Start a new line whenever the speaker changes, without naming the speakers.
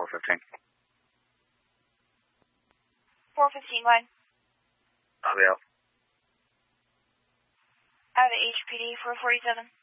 415.
415, go ahead.
I'll be out.
Out of HPD 447.